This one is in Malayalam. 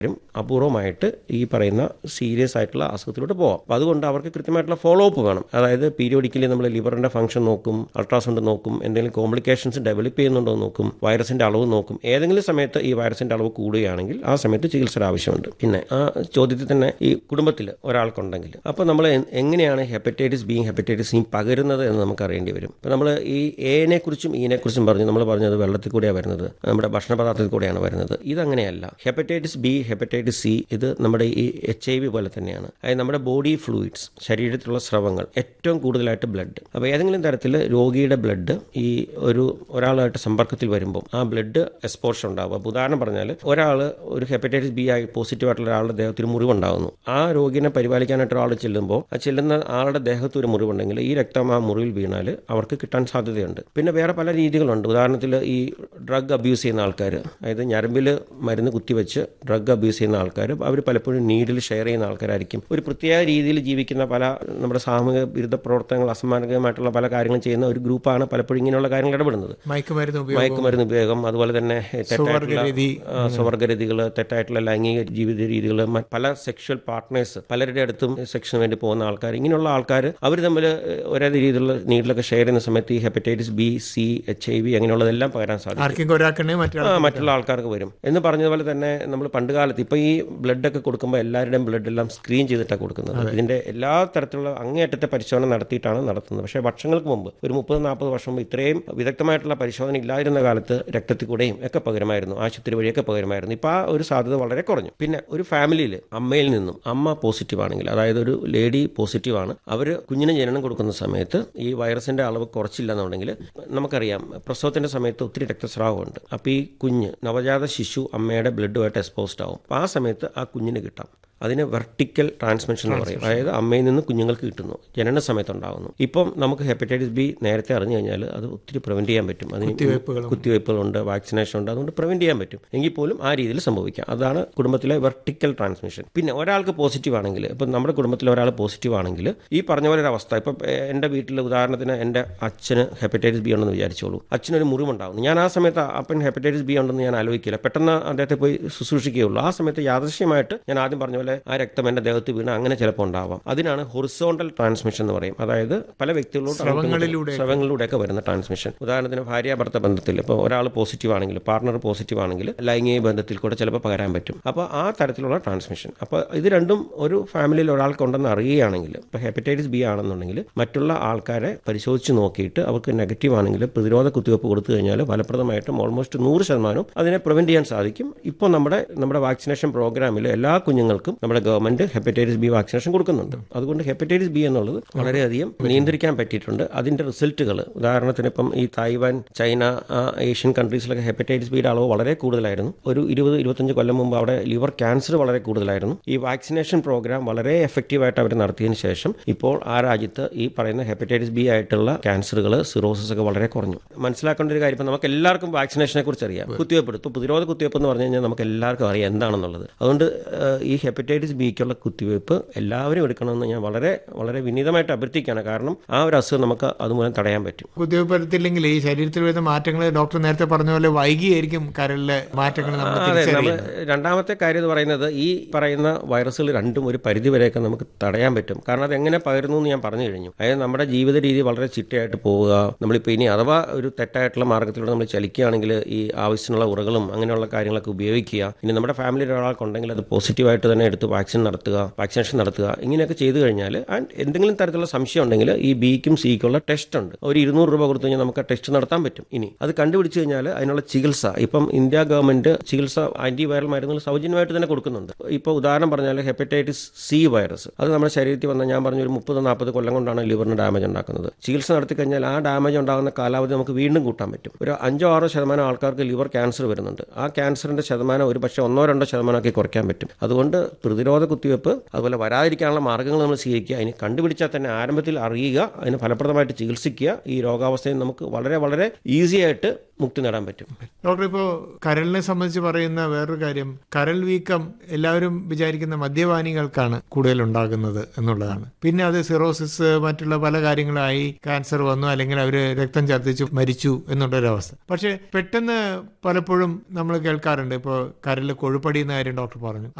അപൂർവമായിട്ട് ഈ പറയുന്ന സീരിയസ് ആയിട്ടുള്ള അസുഖത്തിലോട്ട് പോകാം. അപ്പോൾ അതുകൊണ്ട് അവർക്ക് കൃത്യമായിട്ടുള്ള ഫോളോ അപ്പ് വേണം. അതായത് പീരിയോഡിക്കലി നമ്മൾ ലിവറിൻ്റെ ഫംഗ്ഷൻ നോക്കും, അൾട്രാസൗണ്ട് നോക്കും, എന്തെങ്കിലും കോംപ്ലിക്കേഷൻസ് ഡെവലപ്പ് ചെയ്യുന്നുണ്ടോ നോക്കും, വൈറസിൻ്റെ അളവ് നോക്കും. ഏതെങ്കിലും സമയത്ത് ഈ വൈറസിൻ്റെ അളവ് കൂടുകയാണെങ്കിൽ ആ സമയത്ത് ചികിത്സയുടെ ആവശ്യമുണ്ട്. പിന്നെ ആ ചോദ്യത്തിൽ തന്നെ ഈ കുടുംബത്തിൽ ഒരാൾക്കുണ്ടെങ്കിൽ അപ്പോൾ നമ്മൾ എങ്ങനെയാണ് ഹെപ്പറ്റൈറ്റിസ് ബിയും ഹെപ്പറ്റൈറ്റിസ് സിയും പകരുന്നത് എന്ന് നമുക്ക് അറിയേണ്ടി വരും. ഇപ്പോൾ നമ്മൾ ഈ എനെ കുറിച്ചും ഈനെ കുറിച്ചും നമ്മൾ പറഞ്ഞത് വെള്ളത്തിൽ കൂടെയാണ് വരുന്നത്, നമ്മുടെ ഭക്ഷണ പദാർത്ഥത്തിൽ കൂടെയാണ് വരുന്നത്. ഇതങ്ങനെയല്ല. ഹെപ്പറ്റൈറ്റിസ് ബി, ഹെപ്പറ്റൈറ്റിസ് സി ഇത് നമ്മുടെ ഈ HIV പോലെ തന്നെയാണ്. അതായത് നമ്മുടെ ബോഡി ഫ്ലൂയിഡ്സ്, ശരീരത്തിലുള്ള സ്രവങ്ങൾ, ഏറ്റവും കൂടുതലായിട്ട് ബ്ലഡ്. അപ്പോൾ ഏതെങ്കിലും തരത്തിൽ രോഗിയുടെ ബ്ലഡ് ഈ ഒരാളായിട്ട് സമ്പർക്കത്തിൽ വരുമ്പോൾ ആ ബ്ലഡ് എക്സ്പോഷർ ഉണ്ടാകും. അപ്പോൾ ഉദാഹരണം പറഞ്ഞാൽ ഒരു ഹെപ്പറ്റൈറ്റിസ് ബി ആയി പോസിറ്റീവ് ആയിട്ടുള്ള ഒരാളുടെ ദേഹത്തിൽ മുറിവുണ്ടാകുന്നു. ആ രോഗിനെ പരിപാലിക്കാനായിട്ട് ഒരാൾ ചെല്ലുമ്പോൾ ആ ചെല്ലുന്ന ആളുടെ ദേഹത്ത് ഒരു മുറിവുണ്ടെങ്കിൽ ഈ രക്തം ആ മുറിവിൽ വീണാൽ അവർക്ക് കിട്ടാൻ സാധ്യതയുണ്ട്. പിന്നെ വേറെ പല രീതികളുണ്ട്. ഉദാഹരണത്തിൽ ഈ ഡ്രഗ് അബ്യൂസ് ചെയ്യുന്ന ആൾക്കാർ, അതായത് ഞരമ്പിൽ മരുന്ന് കുത്തിവെച്ച് ഡ്രഗ് അബ്യൂസ് ചെയ്യുന്ന ആൾക്കാർ, അവർ പലപ്പോഴും നീഡിൽ ഷെയർ ചെയ്യുന്ന ആൾക്കാരായിരിക്കും. ഒരു പ്രത്യേക രീതിയിൽ ജീവിക്കുന്ന പല നമ്മുടെ സാമൂഹിക വിരുദ്ധ പ്രവർത്തനങ്ങൾ, അസമാനമായിട്ടുള്ള പല കാര്യങ്ങളും ചെയ്യുന്ന ഒരു ഗ്രൂപ്പാണ് പലപ്പോഴും ഇങ്ങനെയുള്ള കാര്യങ്ങൾ ഇടപെടുന്നത്. മയക്കുമരുന്ന് ഉപയോഗം, അതുപോലെ തന്നെ തെറ്റായിട്ടുള്ള സ്വവർഗരതികൾ, തെറ്റായിട്ടുള്ള ലൈംഗിക ജീവിത രീതികൾ, പല സെക്ഷൽ പാർട്ട്നേഴ്സ്, പലരുടെ അടുത്തും സെക്ഷന് വേണ്ടി പോകുന്ന ആൾക്കാർ, ഇങ്ങനെയുള്ള ആൾക്കാർ അവർ തമ്മിൽ ഒരേ രീതിയിലുള്ള നീഡിലൊക്കെ ഷെയർ ചെയ്യുന്ന സമയത്ത് ഈ ഹെപ്പറ്റൈറ്റിസ് ബി, സി, HIV അങ്ങനെയുള്ളതെല്ലാം പകരാൻ സാധിക്കും. മറ്റുള്ള ആൾക്കാർക്ക് വരും എന്ന് പറഞ്ഞതുപോലെ തന്നെ നമ്മൾ പണ്ട് കാലത്ത് ഇപ്പോൾ ഈ ബ്ലഡൊക്കെ കൊടുക്കുമ്പോൾ എല്ലാവരുടെയും ബ്ലഡ് എല്ലാം സ്ക്രീൻ ചെയ്തിട്ടാണ് കൊടുക്കുന്നത്. ഇതിന്റെ എല്ലാ തരത്തിലുള്ള അങ്ങേയറ്റത്തെ പരിശോധന നടത്തിയിട്ടാണ് നടത്തുന്നത്. പക്ഷേ വർഷങ്ങൾക്ക് മുമ്പ്, ഒരു 30-40 വർഷം മുമ്പ് ഇത്രയും വിദഗ്ധമായിട്ടുള്ള പരിശോധന ഇല്ലാതിരുന്ന കാലത്ത് രക്തത്തിൽ കൂടെയും ഒക്കെ പകരമായിരുന്നു, ആശുപത്രി വഴിയൊക്കെ പകരമായിരുന്നു. ഇപ്പോൾ ആ ഒരു സാധ്യത വളരെ കുറഞ്ഞു. പിന്നെ ഒരു ഫാമിലിയിൽ അമ്മയിൽ നിന്നും അമ്മ പോസിറ്റീവ് ആണെങ്കിൽ, അതായത് ഒരു ലേഡി പോസിറ്റീവ് ആണ്, അവർ കുഞ്ഞിന് ജനനം കൊടുക്കുന്ന സമയത്ത് ഈ വൈറസിന്റെ അളവ് കുറച്ചില്ല എന്നുണ്ടെങ്കിൽ നമുക്കറിയാം പ്രസവത്തിന്റെ സമയത്ത് ഒത്തിരി രക്തസ്രാവമുണ്ട്. അപ്പോൾ ഈ നവജാത ശിശു അമ്മയുടെ ബ്ലഡുമായിട്ട് എക്സ്പോസ്ഡ് ആവും. അപ്പോൾ ആ സമയത്ത് ആ കുഞ്ഞിന് കിട്ടാം. അതിന് വെർട്ടിക്കൽ ട്രാൻസ്മിഷൻ എന്ന് പറയും. അതായത് അമ്മയിൽ നിന്ന് കുഞ്ഞുങ്ങൾക്ക് കിട്ടുന്നു, ജനന സമയത്ത് ഉണ്ടാകുന്നു. ഇപ്പം നമുക്ക് ഹെപ്പറ്റൈറ്റിസ് ബി നേരത്തെ അറിഞ്ഞു കഴിഞ്ഞാൽ അത് ഒത്തിരി പ്രിവെന്റ് ചെയ്യാൻ പറ്റും. അതിന് കുത്തിവയ്പ്പുകളുണ്ട്, വാക്സിനേഷൻ ഉണ്ട്, അതുകൊണ്ട് പ്രിവെന്റ് ചെയ്യാൻ പറ്റും. എങ്കിൽ പോലും ആ രീതിയിൽ സംഭവിക്കാം. അതാണ് കുടുംബത്തിലെ വെർട്ടിക്കൽ ട്രാൻസ്മിഷൻ. പിന്നെ ഒരാൾക്ക് പോസിറ്റീവ് ആണെങ്കിൽ, ഇപ്പം നമ്മുടെ കുടുംബത്തിൽ ഒരാൾ പോസിറ്റീവ് ആണെങ്കിൽ ഈ പറഞ്ഞ പോലെ ഒരു അവസ്ഥ, ഇപ്പം എൻ്റെ വീട്ടിൽ ഉദാഹരണത്തിന് എൻ്റെ അച്ഛന് ഹെപ്പറ്റൈറ്റിസ് ബി ഉണ്ടെന്ന് വിചാരിച്ചോളൂ. അച്ഛനൊരു മുറിവുണ്ടാകുന്നു. ഞാൻ ആ സമയത്ത് അപ്പൻ ഹെപ്പറ്റൈറ്റിസ് ബി ഉണ്ടെന്ന് ഞാൻ ആലോചിക്കില്ല, പെട്ടെന്ന് അദ്ദേഹത്തെ പോയി ശുശ്രൂഷിക്കുകയുള്ളൂ. ആ സമയത്ത് യാദൃശ്യമായിട്ട് ഞാൻ ആദ്യം പറഞ്ഞ പോലെ ആ രക്തം എൻ്റെ ദേഹത്ത് വീണ് അങ്ങനെ ചിലപ്പോൾ ഉണ്ടാവാം. അതിനാണ് ഹൊറിസോണ്ടൽ ട്രാൻസ്മിഷൻ എന്ന് പറയും. അതായത് പല വ്യക്തികളോട് സ്രവങ്ങളിലൂടെയൊക്കെ വരുന്ന ട്രാൻസ്മിഷൻ. ഉദാഹരണത്തിന് ഭാര്യാഭർത്ത ബന്ധത്തിൽ ഇപ്പോൾ ഒരാൾ പോസിറ്റീവ് ആണെങ്കിൽ, പാർട്ണർ പോസിറ്റീവ് ആണെങ്കിൽ ലൈംഗിക ബന്ധത്തിൽ കൂടെ ചിലപ്പോൾ പകരാൻ പറ്റും. അപ്പോൾ ആ തരത്തിലുള്ള ട്രാൻസ്മിഷൻ. അപ്പോൾ ഇത് രണ്ടും ഒരു ഫാമിലിയിൽ ഒരാൾക്കുണ്ടെന്ന് അറിയുകയാണെങ്കിൽ, ഇപ്പോൾ ഹെപ്പറ്റൈറ്റിസ് ബി ആണെന്നുണ്ടെങ്കിൽ മറ്റുള്ള ആൾക്കാരെ പരിശോധിച്ച് നോക്കിയിട്ട് അവർക്ക് നെഗറ്റീവ് ആണെങ്കിൽ പ്രതിരോധ കുത്തിവയ്പ്പ് കൊടുത്തു കഴിഞ്ഞാൽ ഫലപ്രദമായിട്ടും ഓൾമോസ്റ്റ് 100% അതിനെ പ്രിവെന്റ് ചെയ്യാൻ സാധിക്കും. ഇപ്പോൾ നമ്മുടെ വാക്സിനേഷൻ പ്രോഗ്രാമിൽ എല്ലാ കുഞ്ഞുങ്ങൾക്കും നമ്മുടെ ഗവൺമെന്റ് ഹെപ്പറ്റൈറ്റിസ് ബി വാക്സിനേഷൻ കൊടുക്കുന്നുണ്ട്. അതുകൊണ്ട് ഹെപ്പറ്റൈറ്റിസ് ബി എന്നുള്ളത് വളരെയധികം നിയന്ത്രിക്കാൻ പറ്റിയിട്ടുണ്ട്. അതിന്റെ റിസൾട്ടുകൾ, ഉദാഹരണത്തിന് ഇപ്പം ഈ തായ്വാൻ, ചൈന, ഏഷ്യൻ കൺട്രീസിലൊക്കെ ഹെപ്പറ്റൈറ്റിസ് ബിയുടെ അളവ് വളരെ കൂടുതലായിരുന്നു. ഒരു 20-25 കൊല്ലം മുമ്പ് അവിടെ ലിവർ ക്യാൻസർ വളരെ കൂടുതലായിരുന്നു. ഈ വാക്സിനേഷൻ പ്രോഗ്രാം വളരെ എഫക്റ്റീവായിട്ട് അവർ നടത്തിയതിനു ശേഷം ഇപ്പോൾ ആ രാജ്യത്ത് ഈ പറയുന്ന ഹെപ്പറ്റൈറ്റിസ് ബി ആയിട്ടുള്ള ക്യാൻസറുകൾ, സിറോസിസ് ഒക്കെ വളരെ കുറഞ്ഞു. മനസ്സിലാക്കേണ്ട ഒരു കാര്യം, ഇപ്പം നമുക്ക് എല്ലാവർക്കും വാക്സിനേഷനെ കുറിച്ച് അറിയാം. കുത്തിവയ്പ്പ് എടുത്തു, പ്രതിരോധ കുത്തിവയ്പ്പ് എന്ന് പറഞ്ഞു കഴിഞ്ഞാൽ നമുക്ക് എല്ലാവർക്കും അറിയാം എന്താണെന്നുള്ളത്. അതുകൊണ്ട് ഈ ഹെപ്പറ്റൈറ്റിസ് ബിക്കുള്ള കുത്തിവയ്പ്പ് എല്ലാവരും എടുക്കണമെന്ന് ഞാൻ വളരെ വളരെ വിനീതമായിട്ട് അഭ്യർത്ഥിക്കുകയാണ്. കാരണം ആ ഒരു അസുഖം നമുക്ക് അതുമൂലം തടയാൻ പറ്റും. കുത്തിവയ്പ്പ് എടുത്തില്ലെങ്കിൽ ഈ ശരീരത്തിൽ വരുന്ന മാറ്റങ്ങൾ ഡോക്ടർ നേരത്തെ പറഞ്ഞ പോലെ വൈകിയായിരിക്കും കരളിലെ മാറ്റങ്ങൾ. രണ്ടാമത്തെ കാര്യം എന്ന് പറയുന്നത്, ഈ പറയുന്ന വൈറസുകൾ രണ്ടും ഒരു പരിധിവരെയൊക്കെ നമുക്ക് തടയാൻ പറ്റും. കാരണം അത് എങ്ങനെ പകരുന്നു എന്ന് ഞാൻ പറഞ്ഞു കഴിഞ്ഞു. അതായത് നമ്മുടെ ജീവിത രീതി വളരെ ചിട്ടയായിട്ട് പോവുക. നമ്മളിപ്പോൾ ഇനി അഥവാ ഒരു തെറ്റായിട്ടുള്ള മാർഗത്തിലൂടെ നമ്മൾ ചലിക്കുകയാണെങ്കിൽ ഈ ആവശ്യമുള്ള ഉറകളും അങ്ങനെയുള്ള കാര്യങ്ങളൊക്കെ ഉപയോഗിക്കുക. ഇനി നമ്മുടെ ഫാമിലിയിൽ ഒരാൾക്കുണ്ടെങ്കിൽ അത് പോസിറ്റീവായിട്ട് തന്നെ എടുത്ത് വാക്സിനേഷൻ നടത്തുക. ഇങ്ങനെയൊക്കെ ചെയ്തു കഴിഞ്ഞാൽ എന്തെങ്കിലും തരത്തിലുള്ള സംശയം ഉണ്ടെങ്കിൽ ഈ ബിക്കും സിക്കുള്ള ടെസ്റ്റ് ഉണ്ട്. ഒരു 200 രൂപ കൊടുത്തു കഴിഞ്ഞാൽ നമുക്ക് ആ ടെസ്റ്റ് നടത്താൻ പറ്റും. ഇനി അത് കണ്ടുപിടിച്ച് കഴിഞ്ഞാൽ അതിനുള്ള ചികിത്സ, ഇപ്പം ഇന്ത്യ ഗവൺമെന്റ് ചികിത്സ ആന്റിവൈറൽ മരുന്നുകൾ സൗജന്യമായിട്ട് തന്നെ കൊടുക്കുന്നുണ്ട്. ഇപ്പോൾ ഉദാഹരണം പറഞ്ഞാൽ ഹെപ്പറ്റൈറ്റിസ് സി വൈറസ് അത് നമ്മുടെ ശരീരത്തിൽ വന്ന, ഞാൻ പറഞ്ഞ ഒരു 30-40 കൊല്ലം കൊണ്ടാണ് ലിവറിന് ഡാമേജ് ഉണ്ടാക്കുന്നത്. ചികിത്സ നടത്തി കഴിഞ്ഞാൽ ആ ഡാമേജ് ഉണ്ടാകുന്ന കാലാവധി നമുക്ക് വീണ്ടും കൂട്ടാൻ പറ്റും. ഒരു 5-6% ആൾക്കാർക്ക് ലിവർ ക്യാൻസർ വരുന്നുണ്ട്. ആ ക്യാൻസറിന്റെ ശതമാനം ഒരു പക്ഷേ 1-2% കുറയ്ക്കാൻ പറ്റും. അതുകൊണ്ട് പ്രതിരോധ കുത്തിവെപ്പ്, അതുപോലെ വരാതിരിക്കാനുള്ള മാർഗ്ഗങ്ങൾ നമ്മൾ സ്വീകരിക്കുക. അതിന് കണ്ടുപിടിച്ചാൽ തന്നെ ആരംഭത്തിൽ അറിയുക, അതിന് ഫലപ്രദമായിട്ട് ചികിത്സിക്കുക. ഈ രോഗാവസ്ഥയിൽ നമുക്ക് വളരെ വളരെ ഈസി ആയിട്ട് മുക്തി നേടാൻ പറ്റും. ഡോക്ടർ, ഇപ്പോൾ കരളിനെ സംബന്ധിച്ച് പറയുന്ന വേറൊരു കാര്യം, കരൾ വീക്കം എല്ലാവരും വിചാരിക്കുന്ന മദ്യപാനികൾക്കാണ് കൂടുതൽ ഉണ്ടാകുന്നത് എന്നുള്ളതാണ്. പിന്നെ അത് സിറോസിസ്, മറ്റുള്ള പല കാര്യങ്ങളായി ക്യാൻസർ വന്നു, അല്ലെങ്കിൽ അവർ രക്തം ഛർദ്ദിച്ചു മരിച്ചു എന്നുള്ളൊരവസ്ഥ. പക്ഷെ പെട്ടെന്ന് പലപ്പോഴും നമ്മൾ കേൾക്കാറുണ്ട്, ഇപ്പോൾ കരളിൽ കൊഴുപ്പടിയുന്ന കാര്യം ഡോക്ടർ പറഞ്ഞു.